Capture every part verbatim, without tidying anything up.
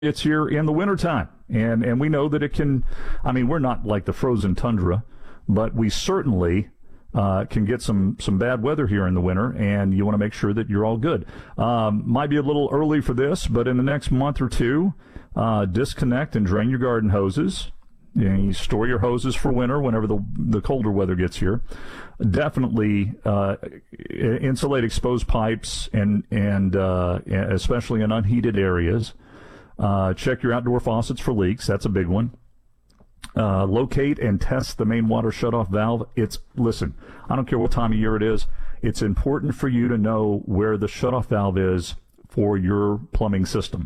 it's here in the wintertime. And, and we know that it can, I mean, we're not like the frozen tundra, but we certainly uh, can get some, some bad weather here in the winter, and you want to make sure that you're all good. Um, might be a little early for this, but in the next month or two, uh, disconnect and drain your garden hoses. You know, you store your hoses for winter whenever the the colder weather gets here. Definitely uh, insulate exposed pipes, and and uh, especially in unheated areas. Uh, check your outdoor faucets for leaks. That's a big one. Uh, locate and test the main water shutoff valve. It's listen, I don't care what time of year it is. It's important for you to know where the shutoff valve is for your plumbing system,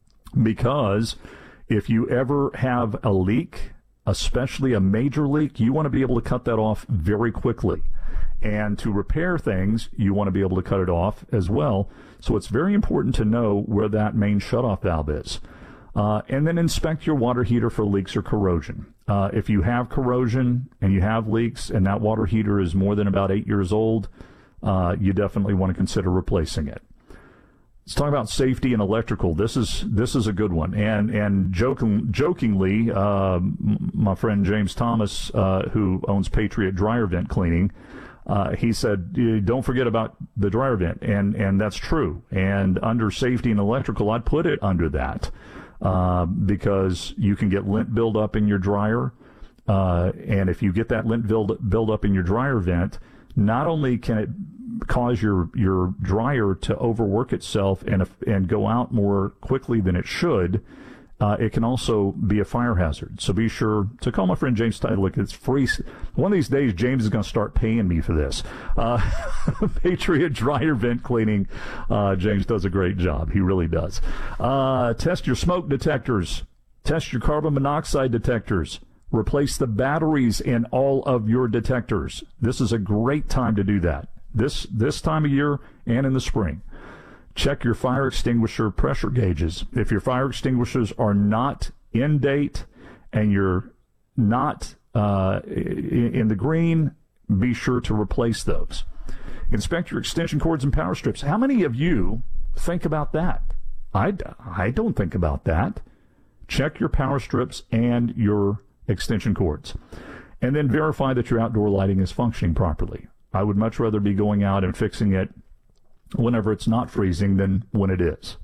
because if you ever have a leak, especially a major leak, you want to be able to cut that off very quickly. And to repair things, you want to be able to cut it off as well. So it's very important to know where that main shutoff valve is. Uh, and then inspect your water heater for leaks or corrosion. Uh, if you have corrosion and you have leaks and that water heater is more than about eight years old, uh, you definitely want to consider replacing it. Let's talk about safety and electrical. This is this is a good one. And and joking, jokingly, uh, my friend James Thomas, uh, who owns Patriot Dryer Vent Cleaning, uh, he said, don't forget about the dryer vent. And, and that's true. And under safety and electrical, I'd put it under that uh, because you can get lint buildup in your dryer. Uh, and if you get that lint build, build up in your dryer vent, not only can it cause your your dryer to overwork itself and and go out more quickly than it should, uh, it can also be a fire hazard. So be sure to call my friend James Titlick. It's free. One of these days, James is going to start paying me for this. Uh, Patriot Dryer Vent Cleaning. Uh, James does a great job. He really does. Uh, test your smoke detectors. Test your carbon monoxide detectors. Replace the batteries in all of your detectors. This is a great time to do that. This this time of year and in the spring. Check your fire extinguisher pressure gauges. If your fire extinguishers are not in date and you're not uh, in the green, be sure to replace those. Inspect your extension cords and power strips. How many of you think about that? I, I don't think about that. Check your power strips and your extension cords. And then verify that your outdoor lighting is functioning properly. I would much rather be going out and fixing it whenever it's not freezing than when it is.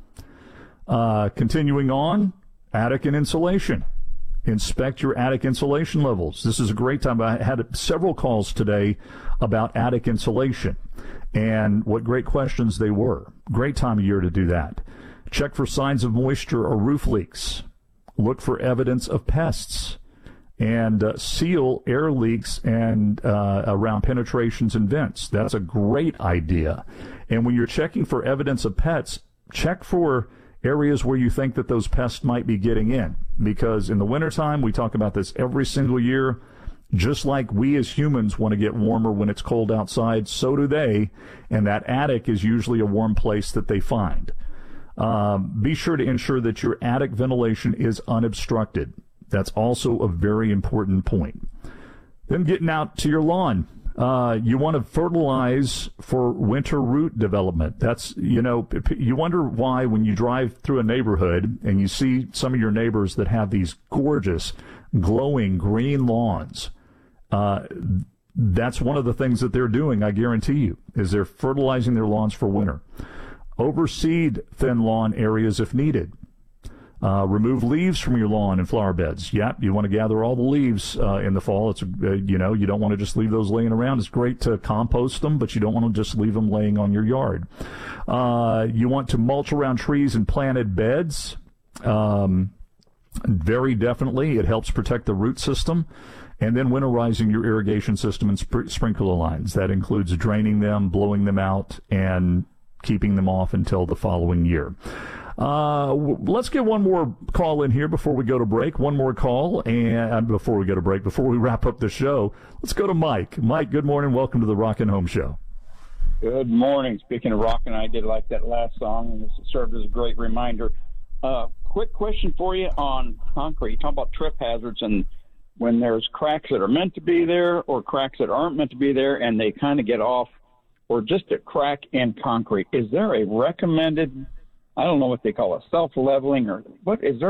Uh, continuing on, attic and insulation. Inspect your attic insulation levels. This is a great time. I had several calls today about attic insulation and what great questions they were. Great time of year to do that. Check for signs of moisture or roof leaks. Look for evidence of pests. And uh, seal air leaks and uh, around penetrations and vents. That's a great idea. And when you're checking for evidence of pets, check for areas where you think that those pests might be getting in. Because in the wintertime, we talk about this every single year, just like we as humans want to get warmer when it's cold outside, so do they. And that attic is usually a warm place that they find. Um, be sure to ensure that your attic ventilation is unobstructed. That's also a very important point. Then getting out to your lawn. Uh, you want to fertilize for winter root development. That's, you know, you wonder why when you drive through a neighborhood and you see some of your neighbors that have these gorgeous, glowing green lawns. Uh, that's one of the things that they're doing, I guarantee you, is they're fertilizing their lawns for winter. Overseed thin lawn areas if needed. Uh, remove leaves from your lawn and flower beds. Yep, you want to gather all the leaves uh, in the fall. It's uh, you know, you don't want to just leave those laying around. It's great to compost them, but you don't want to just leave them laying on your yard. Uh, you want to mulch around trees and planted beds. Um, very definitely, it helps protect the root system. And then winterizing your irrigation system and sp- sprinkler lines. That includes draining them, blowing them out, and keeping them off until the following year. Uh, let's get one more call in here before we go to break. One more call, and before we go to break, before we wrap up the show, let's go to Mike. Mike, good morning. Welcome to the Rockin' Home Show. Good morning. Speaking of rockin', I did like that last song, and this served as a great reminder. Uh, quick question for you on concrete. You talk about trip hazards, and when there's cracks that are meant to be there or cracks that aren't meant to be there, and they kind of get off, or just a crack in concrete, is there a recommended I don't know what they call it, self-leveling or what is there